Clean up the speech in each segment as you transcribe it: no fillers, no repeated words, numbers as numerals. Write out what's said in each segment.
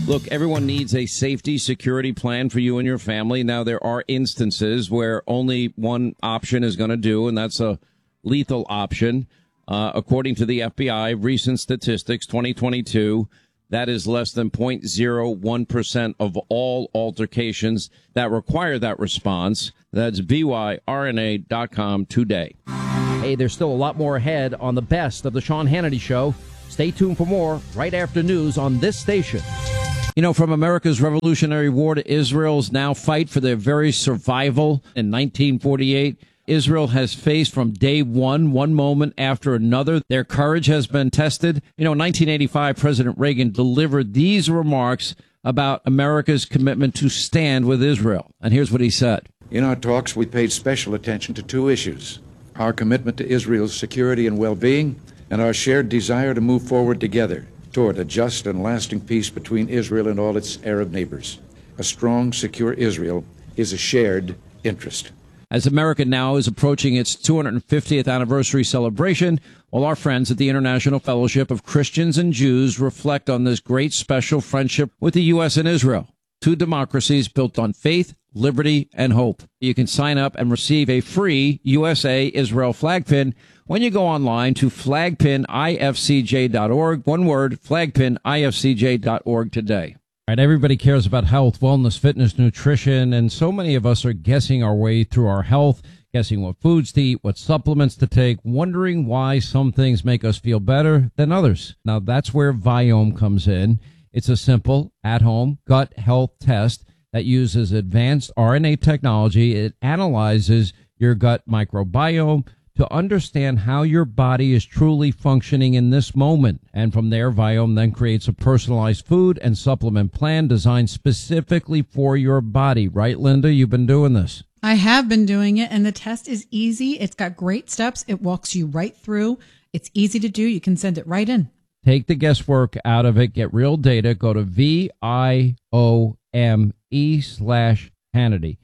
Look, everyone needs a safety security plan for you and your family. Now, there are instances where only one option is going to do, and that's a lethal option. According to the FBI, recent statistics, 2022, that is less than 0.01% of all altercations that require that response. That's BYRNA.com today. Hey, there's still a lot more ahead on the best of the Sean Hannity Show. Stay tuned for more right after news on this station. You know, from America's Revolutionary War to Israel's now fight for their very survival in 1948, Israel has faced from day one moment after another. Their courage has been tested. You know, in 1985, President Reagan delivered these remarks about America's commitment to stand with Israel. And here's what he said. In our talks, we paid special attention to two issues: our commitment to Israel's security and well-being, and our shared desire to move forward together toward a just and lasting peace between Israel and all its Arab neighbors. A strong, secure Israel is a shared interest. As America now is approaching its 250th anniversary celebration, while our friends at the International Fellowship of Christians and Jews reflect on this great special friendship with the U.S. and Israel, two democracies built on faith, liberty, and hope. You can sign up and receive a free USA Israel flag pin when you go online to flagpinifcj.org. One word, flagpinifcj.org today. All right, everybody cares about health, wellness, fitness, nutrition, and so many of us are guessing our way through our health, guessing what foods to eat, what supplements to take, wondering why some things make us feel better than others. Now, that's where Viome comes in. It's a simple, at-home gut health test that uses advanced RNA technology. It analyzes your gut microbiome to understand how your body is truly functioning in this moment. And from there, Viome then creates a personalized food and supplement plan designed specifically for your body. Right, Linda? You've been doing this. I have been doing it, and the test is easy. It's got great steps. It walks you right through. It's easy to do. You can send it right in. Take the guesswork out of it. Get real data. Go to VIOME/Hannity.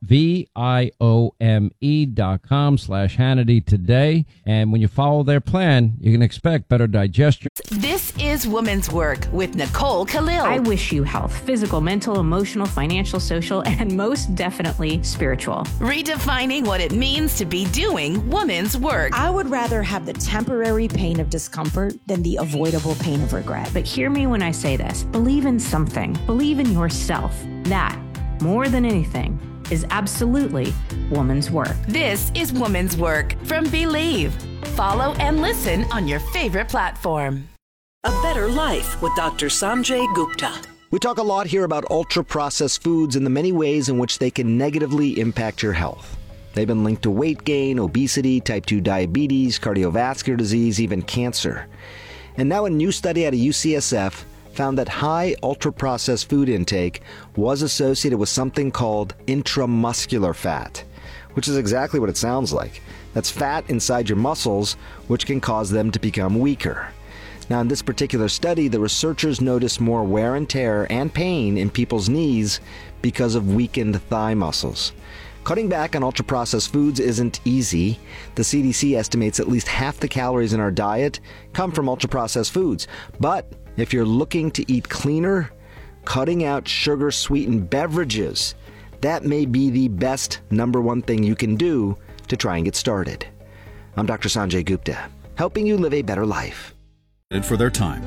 VIOME.com/Hannity today. And when you follow their plan, you can expect better digestion. This is Women's Work with Nicole Khalil. I wish you health, physical, mental, emotional, financial, social, and most definitely spiritual. Redefining what it means to be doing women's work. I would rather have the temporary pain of discomfort than the avoidable pain of regret. But hear me when I say this. Believe in something. Believe in yourself. That, more than anything, is absolutely woman's work. This is Woman's Work from Believe. Follow and listen on your favorite platform. A Better Life with Dr. Sanjay Gupta. We talk a lot here about ultra-processed foods and the many ways in which they can negatively impact your health. They've been linked to weight gain, obesity, type 2 diabetes, cardiovascular disease, even cancer. And now a new study out of UCSF found that high ultra-processed food intake was associated with something called intramuscular fat, which is exactly what it sounds like. That's fat inside your muscles, which can cause them to become weaker. Now, in this particular study, the researchers noticed more wear and tear and pain in people's knees because of weakened thigh muscles. Cutting back on ultra-processed foods isn't easy. The CDC estimates at least half the calories in our diet come from ultra-processed foods. But if you're looking to eat cleaner, cutting out sugar-sweetened beverages, that may be the best number one thing you can do to try and get started. I'm Dr. Sanjay Gupta, helping you live a better life. For their time.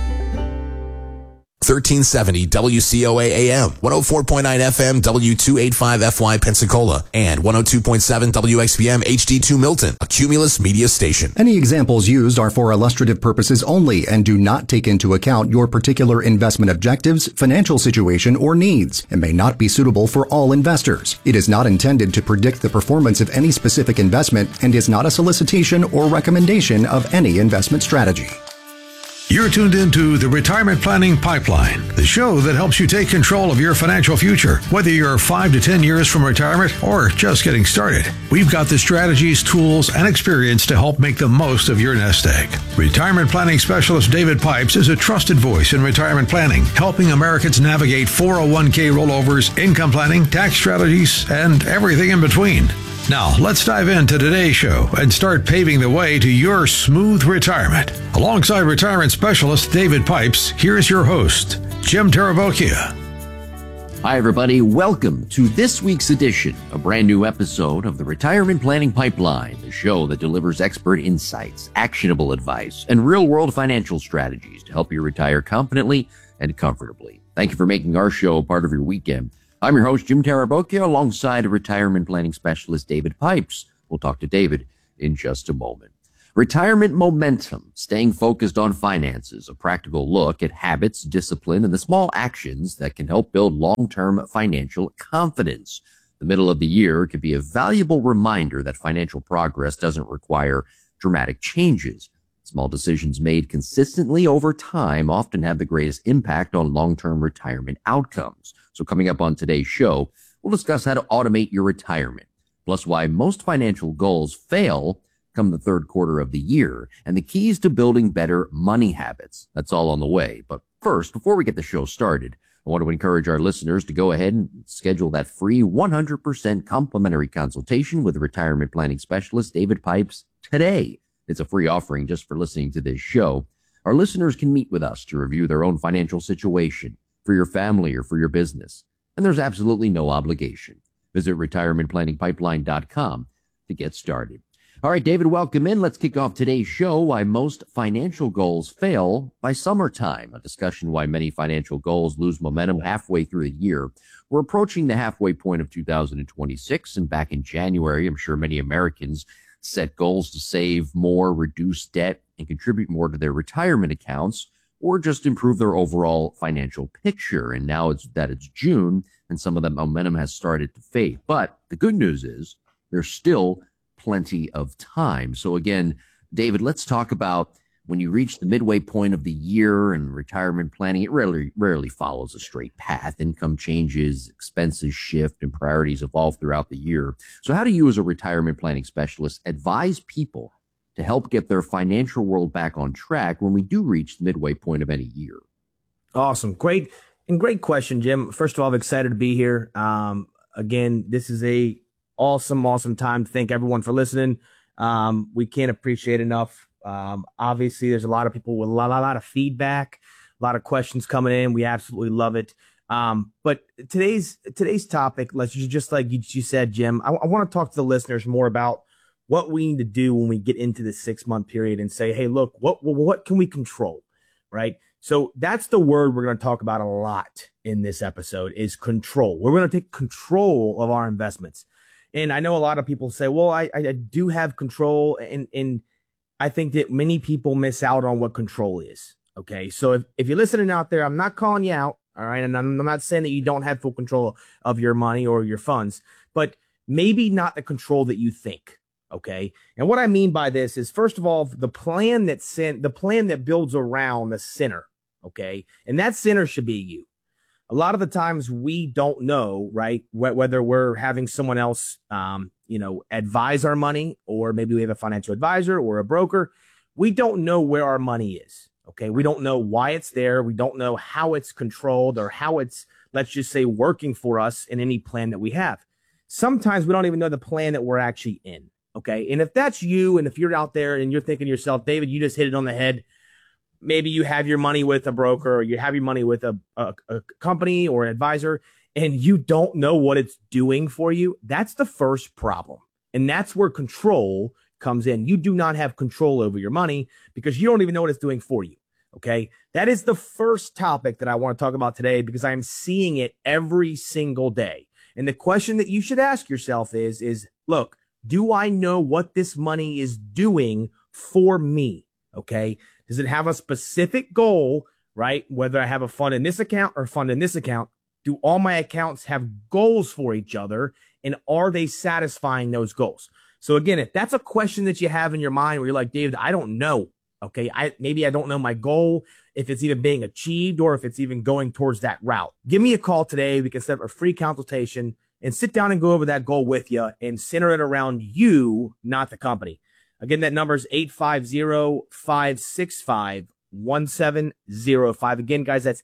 1370 WCOA AM, 104.9 FM W285FY Pensacola, and 102.7 WXPM HD2 Milton, a Cumulus media station. Any examples used are for illustrative purposes only and do not take into account your particular investment objectives, financial situation, or needs, and may not be suitable for all investors. It is not intended to predict the performance of any specific investment and is not a solicitation or recommendation of any investment strategy. You're tuned into the Retirement Planning Pipeline, the show that helps you take control of your financial future, whether you're 5 to 10 years from retirement or just getting started. We've got the strategies, tools, and experience to help make the most of your nest egg. Retirement planning specialist David Pipes is a trusted voice in retirement planning, helping Americans navigate 401k rollovers, income planning, tax strategies, and everything in between. Now, let's dive into today's show and start paving the way to your smooth retirement. Alongside retirement specialist David Pipes, here's your host, Jim Tarabokia. Hi, everybody. Welcome to this week's edition, a brand new episode of the Retirement Planning Pipeline, the show that delivers expert insights, actionable advice, and real-world financial strategies to help you retire confidently and comfortably. Thank you for making our show a part of your weekend. I'm your host, Jim Tarabokia, alongside retirement planning specialist David Pipes. We'll talk to David in just a moment. Retirement momentum, staying focused on finances, a practical look at habits, discipline, and the small actions that can help build long-term financial confidence. The middle of the year could be a valuable reminder that financial progress doesn't require dramatic changes. Small decisions made consistently over time often have the greatest impact on long-term retirement outcomes. So coming up on today's show, we'll discuss how to automate your retirement, plus why most financial goals fail come the third quarter of the year, and the keys to building better money habits. That's all on the way. But first, before we get the show started, I want to encourage our listeners to go ahead and schedule that free 100% complimentary consultation with retirement planning specialist David Pipes today. It's a free offering just for listening to this show. Our listeners can meet with us to review their own financial situation for your family or for your business. And there's absolutely no obligation. Visit retirementplanningpipeline.com to get started. All right, David, welcome in. Let's kick off today's show, Why Most Financial Goals Fail by Summertime, a discussion why many financial goals lose momentum halfway through the year. We're approaching the halfway point of 2026, and back in January, I'm sure many Americans set goals to save more, reduce debt, and contribute more to their retirement accounts, or just improve their overall financial picture. And now it's June, and some of that momentum has started to fade. But the good news is there's still plenty of time. So again, David, let's talk about when you reach the midway point of the year and retirement planning. It rarely follows a straight path. Income changes, expenses shift, and priorities evolve throughout the year. So how do you, as a retirement planning specialist, advise people to help get their financial world back on track when we do reach the midway point of any year? Awesome. Great question, Jim. First of all, I'm excited to be here. Again, this is a awesome time. Thank everyone for listening. We can't appreciate enough. Obviously, there's a lot of people with a lot of feedback, a lot of questions coming in. We absolutely love it. But today's topic, just like you said, Jim, I want to talk to the listeners more about what we need to do when we get into the 6-month period and say, hey, look, what can we control, right? So that's the word we're going to talk about a lot in this episode is control. We're going to take control of our investments. And I know a lot of people say, well, I do have control. And I think that many people miss out on what control is. Okay. So if you're listening out there, I'm not calling you out. All right. And I'm not saying that you don't have full control of your money or your funds, but maybe not the control that you think. Okay. And what I mean by this is, first of all, the plan that builds around the center. Okay. And that center should be you. A lot of the times we don't know, right, whether we're having someone else, advise our money, or maybe we have a financial advisor or a broker. We don't know where our money is. Okay. We don't know why it's there. We don't know how it's controlled or how it's, let's just say, working for us in any plan that we have. Sometimes we don't even know the plan that we're actually in. Okay. And if that's you, and if you're out there and you're thinking to yourself, David, you just hit it on the head. Maybe you have your money with a broker, or you have your money with a company or an advisor, and you don't know what it's doing for you. That's the first problem. And that's where control comes in. You do not have control over your money because you don't even know what it's doing for you. Okay. That is the first topic that I want to talk about today, because I'm seeing it every single day. And the question that you should ask yourself is, look, do I know what this money is doing for me? Okay. Does it have a specific goal, right? Whether I have a fund in this account or fund in this account, do all my accounts have goals for each other? And are they satisfying those goals? So again, if that's a question that you have in your mind where you're like, David, I don't know. Okay. Maybe I don't know my goal, if it's even being achieved or if it's even going towards that route. Give me a call today. We can set up a free consultation and sit down and go over that goal with you and center it around you, not the company. Again, that number is 850-565-1705. Again, guys, that's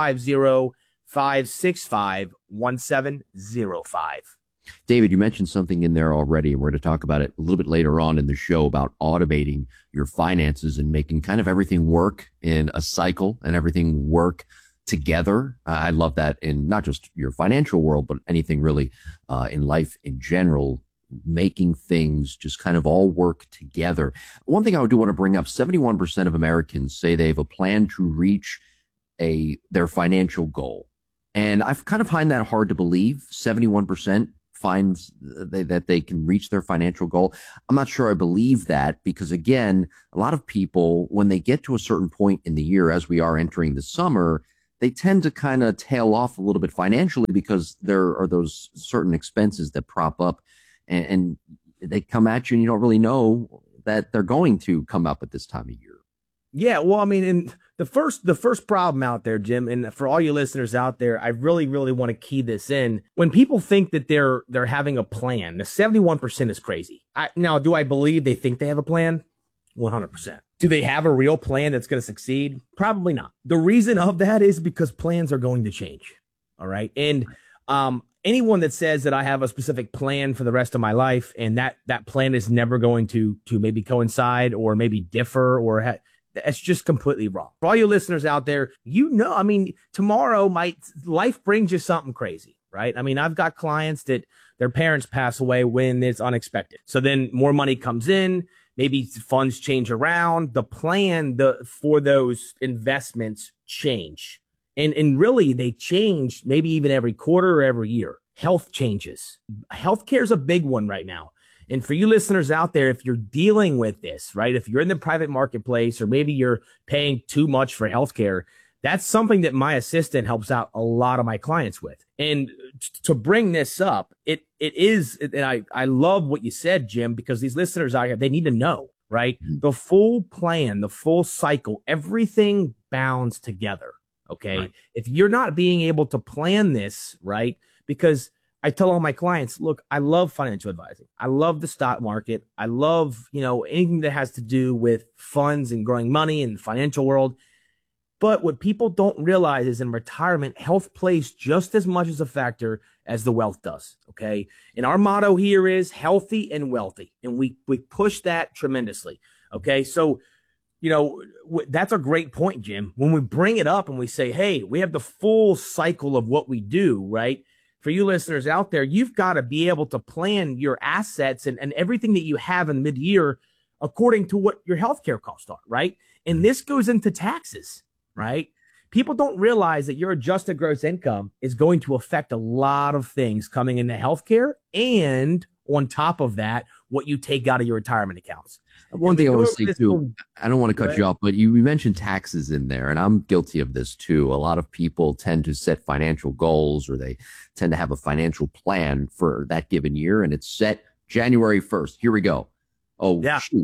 850-565-1705. David, you mentioned something in there already, and we're going to talk about it a little bit later on in the show about automating your finances and making kind of everything work in a cycle and everything work together. I love that in not just your financial world, but anything really in life in general, making things just kind of all work together. One thing I do want to bring up, 71% of Americans say they have a plan to reach their financial goal. And I kind of find that hard to believe. 71% finds that they can reach their financial goal. I'm not sure I believe that because, again, a lot of people, when they get to a certain point in the year, as we are entering the summer, they tend to kind of tail off a little bit financially because there are those certain expenses that prop up and they come at you and you don't really know that they're going to come up at this time of year. Yeah, well, I mean, and the first problem out there, Jim, and for all you listeners out there, I really, really want to key this in. When people think that they're having a plan, the 71% is crazy. Now, do I believe they think they have a plan? 100%. Do they have a real plan that's going to succeed? Probably not. The reason of that is because plans are going to change. All right. And anyone that says that I have a specific plan for the rest of my life and that plan is never going to maybe coincide or maybe differ or that's just completely wrong. For all you listeners out there, I mean, tomorrow life brings you something crazy, right? I mean, I've got clients that their parents pass away when it's unexpected. So then more money comes in, maybe funds change around, the plan for those investments change. And really they change maybe even every quarter or every year. Health changes. Healthcare is a big one right now. And for you listeners out there, if you're dealing with this, right, if you're in the private marketplace or maybe you're paying too much for healthcare, that's something that my assistant helps out a lot of my clients with. And to bring this up, it is, and I love what you said, Jim, because these listeners out here, they need to know, right? The full plan, the full cycle, everything bounds together. Okay. Right. If you're not being able to plan this, right, because I tell all my clients, look, I love financial advising. I love the stock market. I love, anything that has to do with funds and growing money in the financial world. But what people don't realize is in retirement, health plays just as much as a factor as the wealth does. Okay. And our motto here is healthy and wealthy. And we push that tremendously. Okay. So, that's a great point, Jim. When we bring it up and we say, hey, we have the full cycle of what we do, right? For you listeners out there, you've got to be able to plan your assets and everything that you have in mid-year according to what your healthcare costs are, right? And this goes into taxes, right? People don't realize that your adjusted gross income is going to affect a lot of things coming into healthcare and on top of that, what you take out of your retirement accounts. One thing I want to say too, I don't want to cut you off, but you mentioned taxes in there, and I'm guilty of this too. A lot of people tend to set financial goals or they tend to have a financial plan for that given year, and it's set January 1st. Here we go. Oh, yeah. Shoot.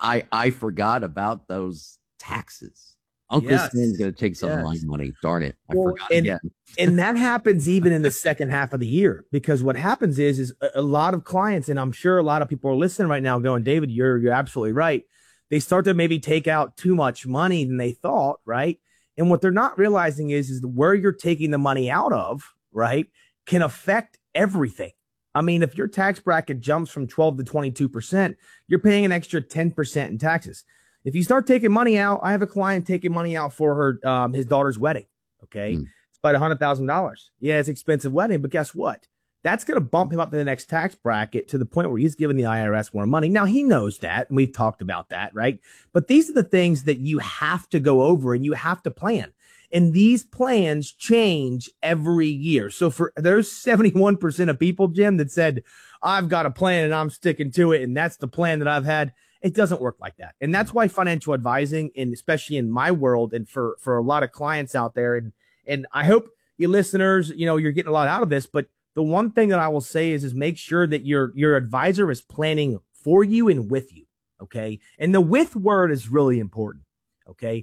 I forgot about those taxes. Uncle Sam's going to take some of my money. Darn it. I forgot again. And that happens even in the second half of the year, because what happens is a lot of clients, and I'm sure a lot of people are listening right now going, David, you're absolutely right. They start to maybe take out too much money than they thought, right? And what they're not realizing is where you're taking the money out of, right, can affect everything. I mean, if your tax bracket jumps from 12 to 22%, you're paying an extra 10% in taxes. If you start taking money out, I have a client taking money out for her, his daughter's wedding. Okay. It's about $100,000. Yeah, it's an expensive wedding, but guess what? That's going to bump him up to the next tax bracket to the point where he's giving the IRS more money. Now he knows that, and we've talked about that, right? But these are the things that you have to go over and you have to plan. And these plans change every year. So for there's 71% of people, Jim, that said, I've got a plan and I'm sticking to it, and that's the plan that I've had. It doesn't work like that. And that's why financial advising, and especially in my world and for a lot of clients out there, and I hope you listeners, you're getting a lot out of this, but the one thing that I will say is make sure that your advisor is planning for you and with you. Okay. And the with word is really important. Okay.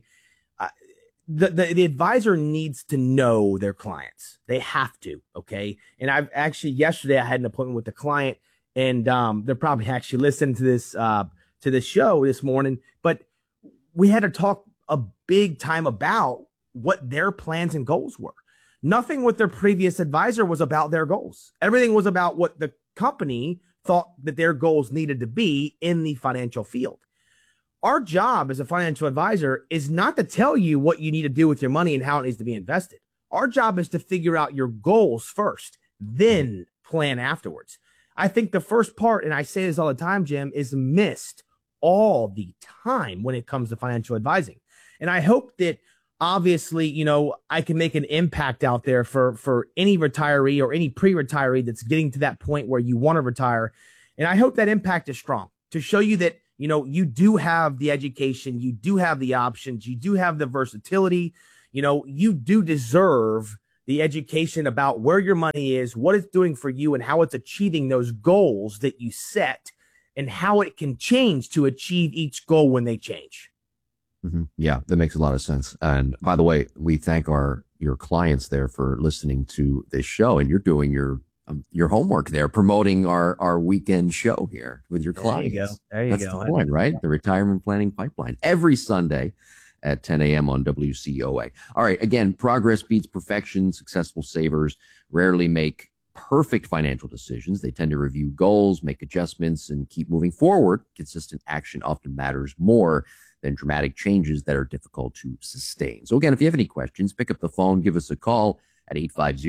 The advisor needs to know their clients. They have to. Okay. And I've actually, yesterday I had an appointment with the client, and they're probably actually listening to this show this morning, but we had to talk a big time about what their plans and goals were. Nothing with their previous advisor was about their goals. Everything was about what the company thought that their goals needed to be in the financial field. Our job as a financial advisor is not to tell you what you need to do with your money and how it needs to be invested. Our job is to figure out your goals first, then plan afterwards. I think the first part, and I say this all the time, Jim, is missed all the time when it comes to financial advising. And I hope that obviously, you know, I can make an impact out there for any retiree or any pre-retiree that's getting to that point where you want to retire. And I hope that impact is strong to show you that, you know, you do have the education, you do have the options, you do have the versatility, you know, you do deserve the education about where your money is, what it's doing for you, and how it's achieving those goals that you set, and how it can change to achieve each goal when they change. Mm-hmm. Yeah, that makes a lot of sense. And by the way, we thank your clients there for listening to this show, and you're doing your homework there, promoting our weekend show here with your clients. There you go. That's the point, right? The Retirement Planning Pipeline every Sunday at 10 a.m. on WCOA. All right. Again, progress beats perfection. Successful savers rarely make perfect financial decisions. They tend to review goals, make adjustments, and keep moving forward. Consistent action often matters more than dramatic changes that are difficult to sustain. So again, if you have any questions, pick up the phone, give us a call at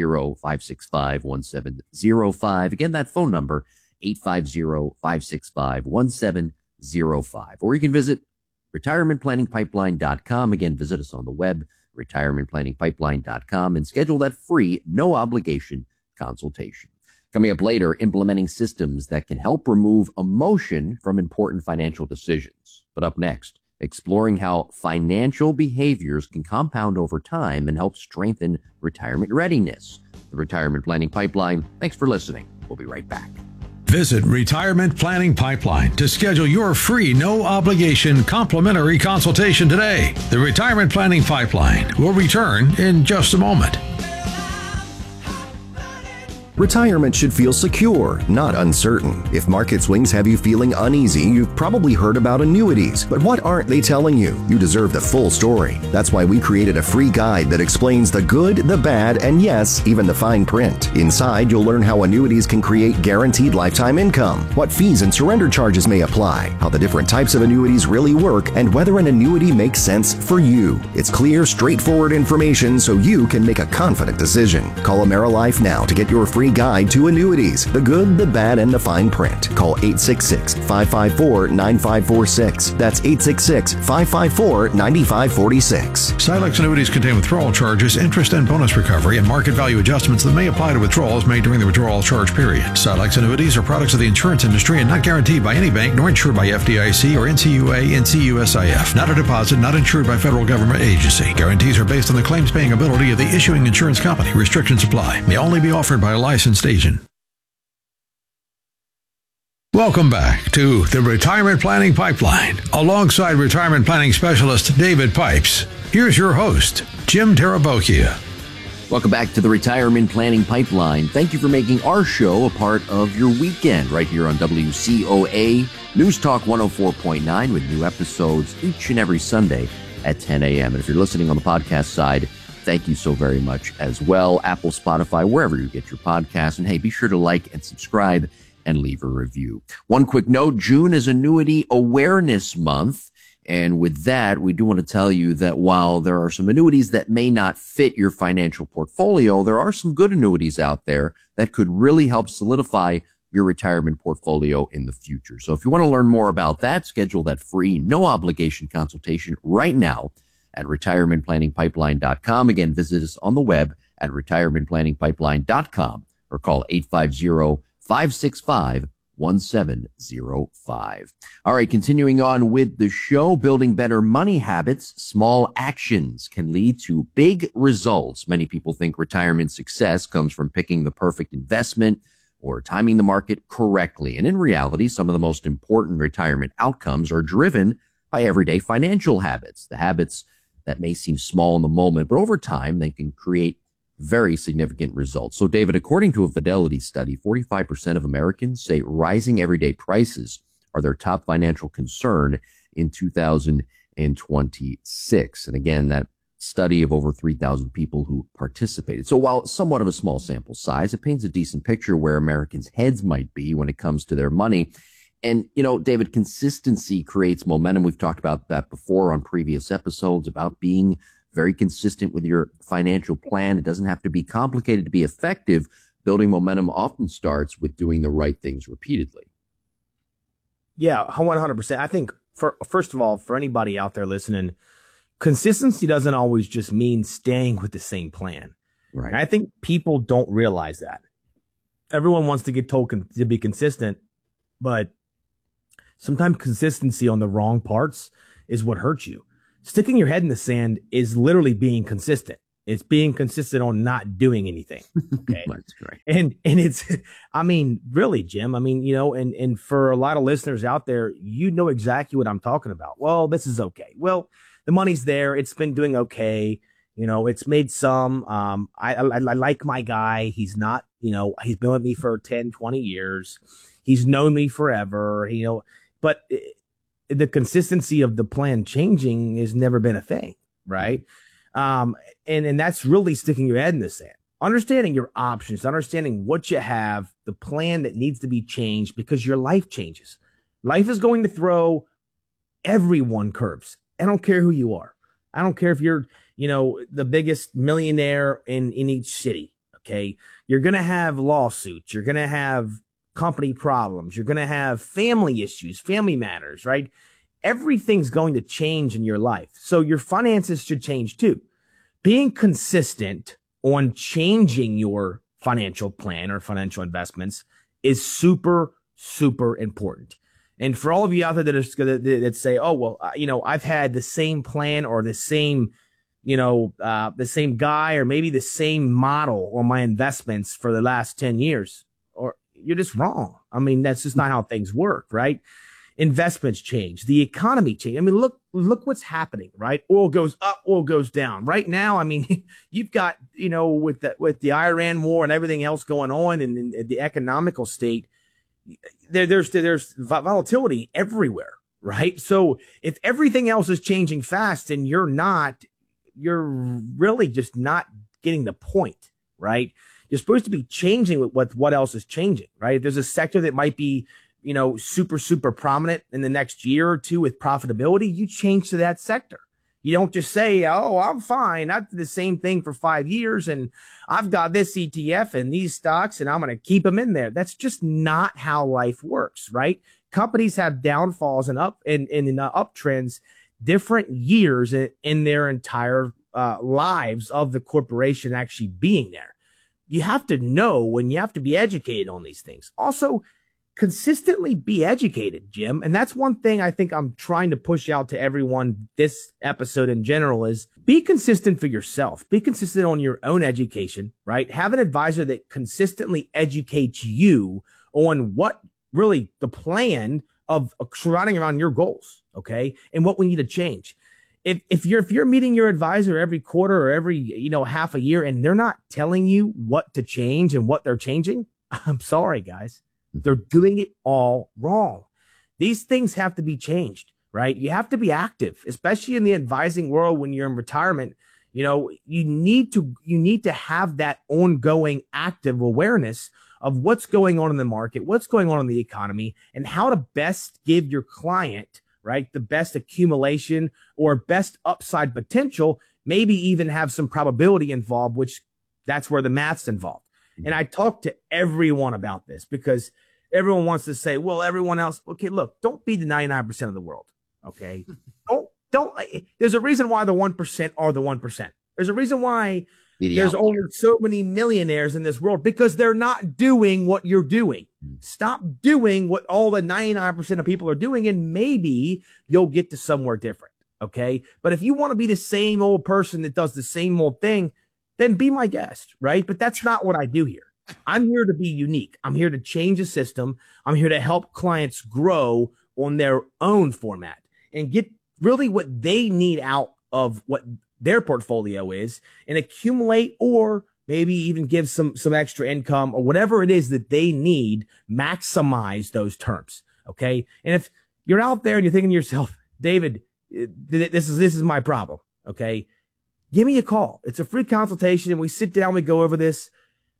850-565-1705. Again, that phone number, 850-565-1705. Or you can visit retirementplanningpipeline.com. Again, visit us on the web, retirementplanningpipeline.com, and schedule that free, no obligation consultation. Coming up later, implementing systems that can help remove emotion from important financial decisions. But up next, exploring how financial behaviors can compound over time and help strengthen retirement readiness. The Retirement Planning Pipeline. Thanks for listening. We'll be right back. Visit Retirement Planning Pipeline to schedule your free, no-obligation, complimentary consultation today. The Retirement Planning Pipeline will return in just a moment. Retirement should feel secure, not uncertain. If market swings have you feeling uneasy, you've probably heard about annuities. But what aren't they telling you? You deserve the full story. That's why we created a free guide that explains the good, the bad, and yes, even the fine print. Inside, you'll learn how annuities can create guaranteed lifetime income, what fees and surrender charges may apply, how the different types of annuities really work, and whether an annuity makes sense for you. It's clear, straightforward information so you can make a confident decision. Call AmeriLife now to get your free guide to annuities, the good, the bad, and the fine print. Call 866-554-9546. That's 866-554-9546. Silex annuities contain withdrawal charges, interest and bonus recovery, and market value adjustments that may apply to withdrawals made during the withdrawal charge period. Silex annuities are products of the insurance industry and not guaranteed by any bank nor insured by FDIC or NCUA, NCUSIF. Not a deposit, not insured by federal government agency. Guarantees are based on the claims paying ability of the issuing insurance company. Restrictions apply. May only be offered by a licensed agent. Welcome back to the Retirement Planning Pipeline. Alongside retirement planning specialist David Pipes, here's your host, Jim Tarabokia. Welcome back to the Retirement Planning Pipeline. Thank you for making our show a part of your weekend right here on WCOA News Talk 104.9 with new episodes each and every Sunday at 10 a.m. And if you're listening on the podcast side, thank you so very much as well. Apple, Spotify, wherever you get your podcasts. And hey, be sure to like and subscribe and leave a review. One quick note, June is Annuity Awareness Month. And with that, we do want to tell you that while there are some annuities that may not fit your financial portfolio, there are some good annuities out there that could really help solidify your retirement portfolio in the future. So if you want to learn more about that, schedule that free, no obligation consultation right now at retirementplanningpipeline.com. Again, visit us on the web at retirementplanningpipeline.com or call 850-565-1705. All right, continuing on with the show, building better money habits, small actions can lead to big results. Many people think retirement success comes from picking the perfect investment or timing the market correctly. And in reality, some of the most important retirement outcomes are driven by everyday financial habits, the habits that may seem small in the moment, but over time, they can create very significant results. So, David, according to a Fidelity study, 45% of Americans say rising everyday prices are their top financial concern in 2026. And again, that study of over 3,000 people who participated. So while somewhat of a small sample size, it paints a decent picture where Americans' heads might be when it comes to their money. And, you know, David, consistency creates momentum. We've talked about that before on previous episodes about being very consistent with your financial plan. It doesn't have to be complicated to be effective. Building momentum often starts with doing the right things repeatedly. Yeah, 100%. I think, first of all, for anybody out there listening, consistency doesn't always just mean staying with the same plan. Right. And I think people don't realize that. Everyone wants to get told to be consistent, but sometimes consistency on the wrong parts is what hurts you. Sticking your head in the sand is literally being consistent. It's being consistent on not doing anything. Okay. That's right. And it's, I mean, really, Jim, I mean, you know, and for a lot of listeners out there, you know exactly what I'm talking about. Well, this is okay. Well, the money's there. It's been doing okay. You know, it's made some, I like my guy. He's not, you know, he's been with me for 10, 20 years. He's known me forever, you know, but the consistency of the plan changing has never been a thing. Right. And that's really sticking your head in the sand, understanding your options, understanding what you have, the plan that needs to be changed because your life changes. Life is going to throw everyone curves. I don't care who you are. I don't care if you're, you know, the biggest millionaire in each city. Okay. You're going to have lawsuits. You're going to have company problems. You're going to have family issues, family matters, right? Everything's going to change in your life. So your finances should change too. Being consistent on changing your financial plan or financial investments is super, super important. And for all of you out there that say, oh, well, you know, I've had the same plan or the same, you know, the same guy or maybe the same model on my investments for the last 10 years, or you're just wrong. I mean, that's just not how things work, right? Investments change. The economy change. I mean, look what's happening, right? Oil goes up, oil goes down. Right now, I mean, you've got, you know, with the Iran war and everything else going on in the economical state, there's volatility everywhere, right? So if everything else is changing fast and you're really just not getting the point, right? You're supposed to be changing with what else is changing, right? If there's a sector that might be, you know, super, super prominent in the next year or two with profitability, you change to that sector. You don't just say, oh, I'm fine. I did the same thing for 5 years and I've got this ETF and these stocks and I'm going to keep them in there. That's just not how life works, right? Companies have downfalls and uptrends different years in their entire lives of the corporation actually being there. You have to know and you have to be educated on these things. Also, consistently be educated, Jim. And that's one thing I think I'm trying to push out to everyone this episode in general is be consistent for yourself. Be consistent on your own education, right? Have an advisor that consistently educates you on what really the plan of surrounding around your goals, okay? And what we need to change. If you're meeting your advisor every quarter or every, you know, half a year and they're not telling you what to change and what they're changing, I'm sorry, guys. They're doing it all wrong. These things have to be changed, right? You have to be active, especially in the advising world when you're in retirement. You know, you need to have that ongoing active awareness of what's going on in the market, what's going on in the economy, and how to best give your client, right, the best accumulation or best upside potential, maybe even have some probability involved, which that's where the math's involved. And I talk to everyone about this because everyone wants to say, well, everyone else. Okay, look, don't be the 99% of the world. Okay. Don't, there's a reason why the 1% are the 1%. There's a reason why there's only so many millionaires in this world because they're not doing what you're doing. Stop doing what all the 99% of people are doing and maybe you'll get to somewhere different. Okay. But if you want to be the same old person that does the same old thing, then be my guest, right? But that's not what I do here. I'm here to be unique. I'm here to change the system. I'm here to help clients grow on their own format and get really what they need out of what their portfolio is and accumulate or maybe even give some extra income or whatever it is that they need, maximize those terms, okay? And if you're out there and you're thinking to yourself, David, this is my problem, okay? Give me a call. It's a free consultation and we sit down, we go over this.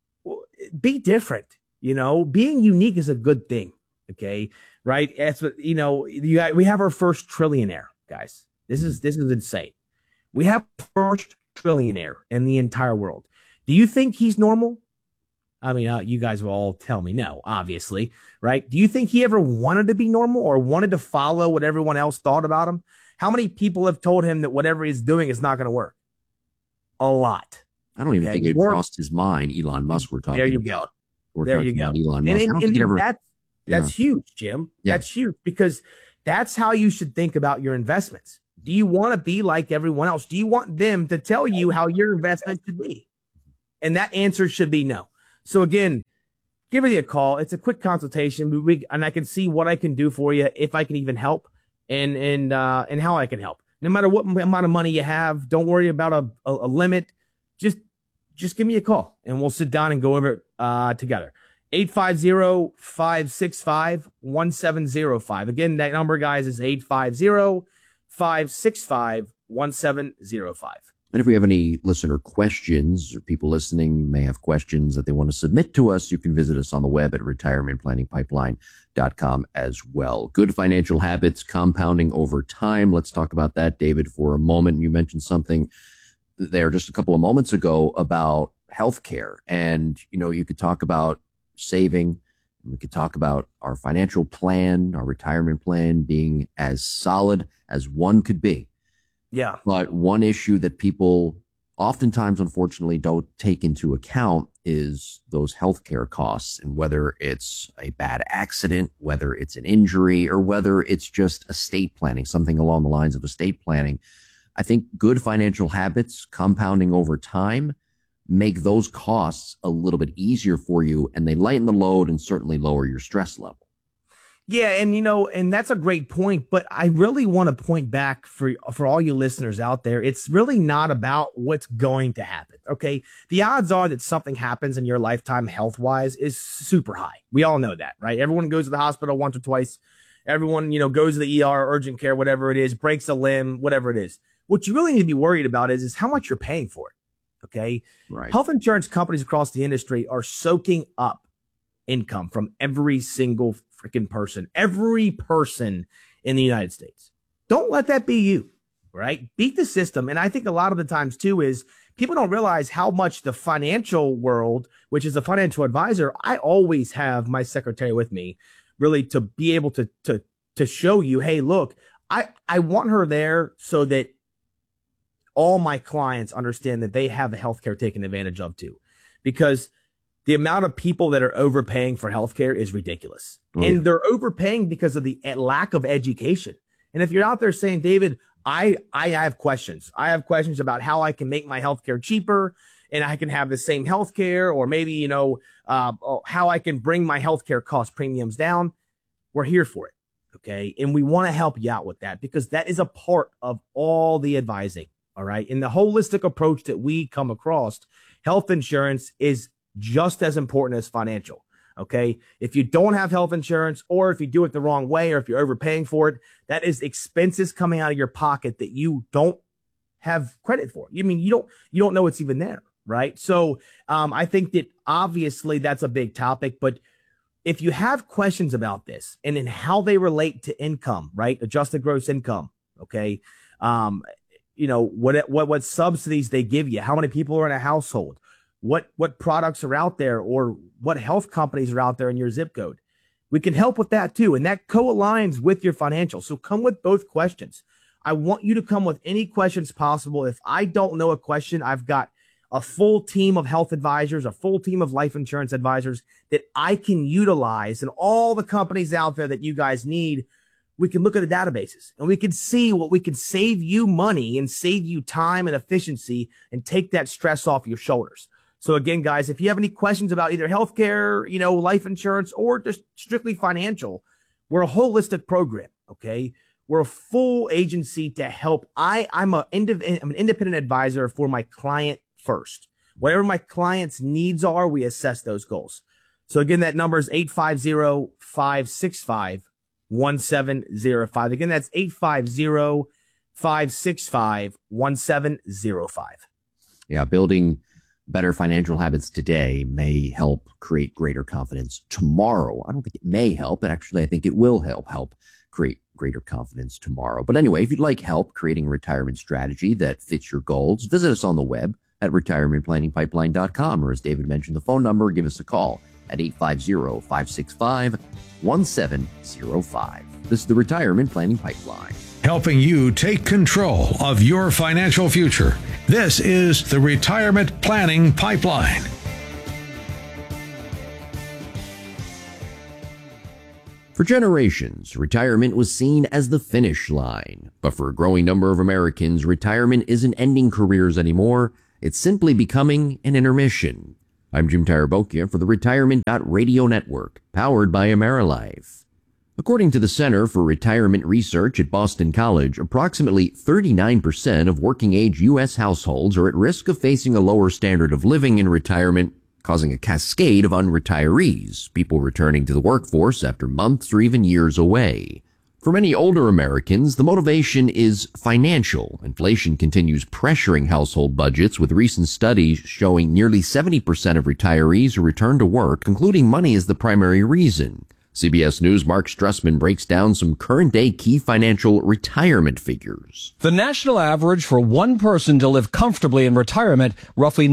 Be different, you know, being unique is a good thing. Okay. Right. That's what, you know, we have our first trillionaire, guys. This is insane. We have the first trillionaire in the entire world. Do you think he's normal? I mean, you guys will all tell me no, obviously, right? Do you think he ever wanted to be normal or wanted to follow what everyone else thought about him? How many people have told him that whatever he's doing is not going to work? A lot. I don't even think it crossed his mind. Elon Musk, we're talking. There you go. There you go. Elon Musk. That's huge, Jim. Yeah. That's huge because that's how you should think about your investments. Do you want to be like everyone else? Do you want them to tell you how your investment should be? And that answer should be no. So again, give me a call. It's a quick consultation, and I can see what I can do for you, if I can even help, and how I can help. No matter what amount of money you have, don't worry about a limit. Just give me a call, and we'll sit down and go over it together. 850-565-1705. Again, that number, guys, is 850-565-1705. And if we have any listener questions or people listening may have questions that they want to submit to us, you can visit us on the web at retirementplanningpipeline.com as well. Good financial habits compounding over time. Let's talk about that, David, for a moment. You mentioned something there just a couple of moments ago about healthcare. And, you could talk about saving. We could talk about our financial plan, our retirement plan being as solid as one could be. Yeah. But one issue that people oftentimes, unfortunately, don't take into account is those healthcare costs, and whether it's a bad accident, whether it's an injury, or whether it's just estate planning, something along the lines of estate planning. I think good financial habits compounding over time make those costs a little bit easier for you, and they lighten the load and certainly lower your stress level. Yeah, and and that's a great point, but I really want to point back for all you listeners out there. It's really not about what's going to happen, okay? The odds are that something happens in your lifetime health-wise is super high. We all know that, right? Everyone goes to the hospital once or twice. Everyone, goes to the ER, urgent care, whatever it is, breaks a limb, whatever it is. What you really need to be worried about is how much you're paying for it, okay? Right. Health insurance companies across the industry are soaking up income from every single freaking person, every person in the United States. Don't let that be you, right? Beat the system. And I think a lot of the times too is people don't realize how much the financial world, which is a financial advisor, I always have my secretary with me really to be able to show you, hey, look, I want her there so that all my clients understand that they have the healthcare taken advantage of too, because the amount of people that are overpaying for healthcare is ridiculous. And they're overpaying because of the lack of education. And if you're out there saying, David, I have questions. I have questions about how I can make my healthcare cheaper and I can have the same healthcare, or maybe, how I can bring my healthcare cost premiums down. We're here for it. Okay. And we want to help you out with that because that is a part of all the advising. All right. In the holistic approach that we come across, health insurance is just as important as financial. Okay. If you don't have health insurance, or if you do it the wrong way, or if you're overpaying for it, that is expenses coming out of your pocket that you don't have credit for. You mean, you don't know it's even there. Right. So, I think that obviously that's a big topic, but if you have questions about this and in how they relate to income, right? Adjusted gross income. Okay. What subsidies they give you, how many people are in a household, what products are out there, or what health companies are out there in your zip code. We can help with that too. And that co-aligns with your financials. So come with both questions. I want you to come with any questions possible. If I don't know a question, I've got a full team of health advisors, a full team of life insurance advisors that I can utilize, and all the companies out there that you guys need. We can look at the databases and we can see what we can save you money and save you time and efficiency and take that stress off your shoulders. So again, guys, if you have any questions about either healthcare, life insurance, or just strictly financial, we're a holistic program. Okay. We're a full agency to help. I'm an independent advisor for my client first. Whatever my client's needs are, we assess those goals. So again, that number is 850-565-1705. Again, that's 850-565-1705. Yeah. Building better financial habits today may help create greater confidence tomorrow. I don't think it may help, but actually I think it will help create greater confidence tomorrow. But anyway, if you'd like help creating a retirement strategy that fits your goals, visit us on the web at retirementplanningpipeline.com, or as David mentioned, the phone number, give us a call at 850-565-1705. This is the Retirement Planning Pipeline, helping you take control of your financial future. This is the Retirement Planning Pipeline. For generations, retirement was seen as the finish line. But for a growing number of Americans, retirement isn't ending careers anymore. It's simply becoming an intermission. I'm Jim Tarabokia for the Retirement.Radio Network, powered by AmeriLife. According to the Center for Retirement Research at Boston College, approximately 39% of working-age U.S. households are at risk of facing a lower standard of living in retirement, causing a cascade of unretirees, people returning to the workforce after months or even years away. For many older Americans, the motivation is financial. Inflation continues pressuring household budgets, with recent studies showing nearly 70% of retirees who return to work concluding money is the primary reason. CBS News' Mark Strussman breaks down some current-day key financial retirement figures. The national average for one person to live comfortably in retirement, roughly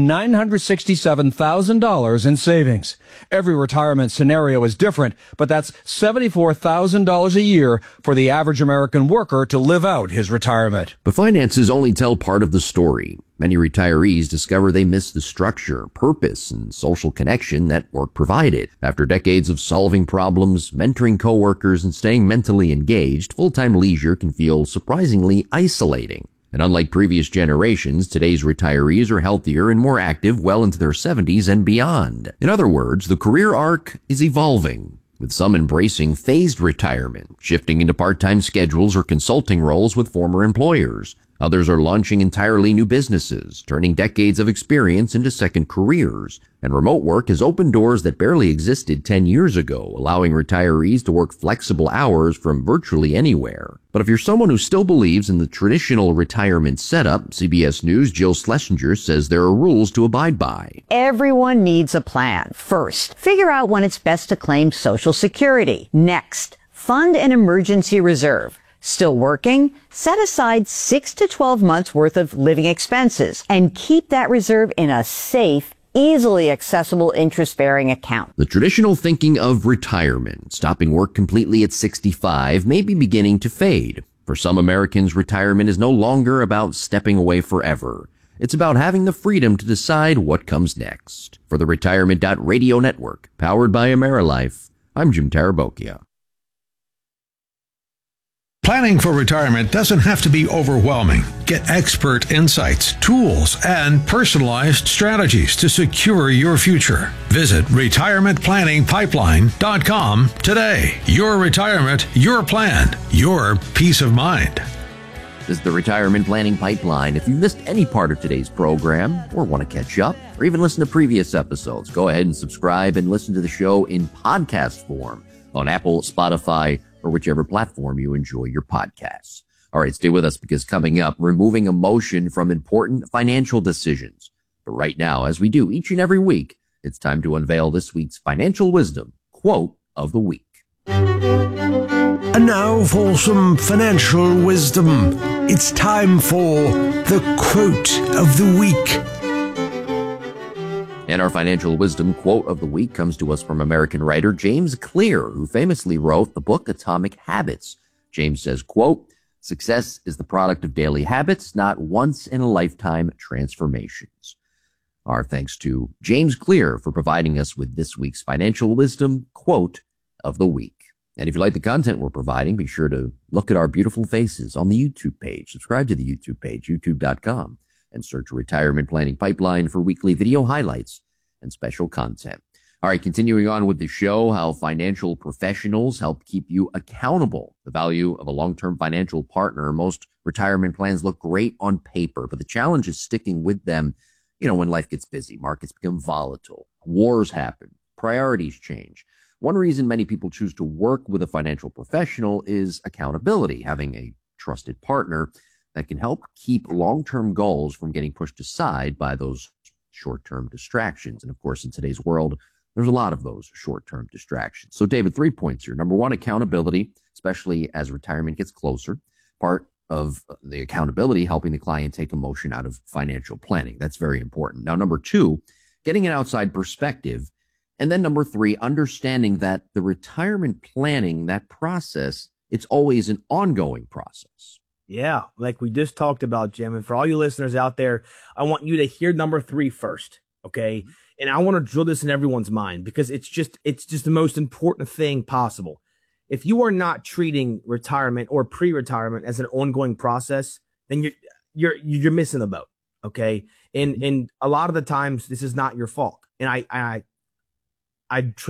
$967,000 in savings. Every retirement scenario is different, but that's $74,000 a year for the average American worker to live out his retirement. But finances only tell part of the story. Many retirees discover they miss the structure, purpose, and social connection that work provided. After decades of solving problems, mentoring coworkers, and staying mentally engaged, full-time leisure can feel surprisingly isolating. And unlike previous generations, today's retirees are healthier and more active well into their 70s and beyond. In other words, the career arc is evolving, with some embracing phased retirement, shifting into part-time schedules or consulting roles with former employers. Others are launching entirely new businesses, turning decades of experience into second careers. And remote work has opened doors that barely existed 10 years ago, allowing retirees to work flexible hours from virtually anywhere. But if you're someone who still believes in the traditional retirement setup, CBS News' Jill Schlesinger says there are rules to abide by. Everyone needs a plan. First, figure out when it's best to claim Social Security. Next, fund an emergency reserve. Still working? Set aside 6 to 12 months worth of living expenses and keep that reserve in a safe, easily accessible interest-bearing account. The traditional thinking of retirement, stopping work completely at 65, may be beginning to fade. For some Americans, retirement is no longer about stepping away forever. It's about having the freedom to decide what comes next. For the Retirement.Radio Network, powered by AmeriLife, I'm Jim Tarabokia. Planning for retirement doesn't have to be overwhelming. Get expert insights, tools, and personalized strategies to secure your future. Visit retirementplanningpipeline.com today. Your retirement, your plan, your peace of mind. This is the Retirement Planning Pipeline. If you missed any part of today's program or want to catch up or even listen to previous episodes, go ahead and subscribe and listen to the show in podcast form on Apple, Spotify, or whichever platform you enjoy your podcasts. All right, stay with us because coming up, removing emotion from important financial decisions. But right now, as we do each and every week, it's time to unveil this week's financial wisdom quote of the week. And now for some financial wisdom. It's time for the quote of the week. And our financial wisdom quote of the week comes to us from American writer James Clear, who famously wrote the book Atomic Habits. James says, quote, "Success is the product of daily habits, not once-in-a-lifetime transformations." Our thanks to James Clear for providing us with this week's financial wisdom quote of the week. And if you like the content we're providing, be sure to look at our beautiful faces on the YouTube page. Subscribe to the YouTube page, youtube.com. and search Retirement Planning Pipeline for weekly video highlights and special content. All right, continuing on with the show, how financial professionals help keep you accountable. The value of a long-term financial partner. Most retirement plans look great on paper, but the challenge is sticking with them, when life gets busy, markets become volatile, wars happen, priorities change. One reason many people choose to work with a financial professional is accountability, having a trusted partner that can help keep long-term goals from getting pushed aside by those short-term distractions. And of course, in today's world, There's a lot of those short-term distractions. So, David, 3 points here. Number one, accountability, especially as retirement gets closer. Part of the accountability, helping the client take emotion out of financial planning. That's very important. Now, number two, getting an outside perspective. And then number three, understanding that the retirement planning, that process, it's always an ongoing process. Yeah, like we just talked about, Jim. And for all you listeners out there, I want you to hear number three first, okay? And I want to drill this in everyone's mind because it's just the most important thing possible. If you are not treating retirement or pre-retirement as an ongoing process, then you're missing the boat, okay? And a lot of the times this is not your fault. And I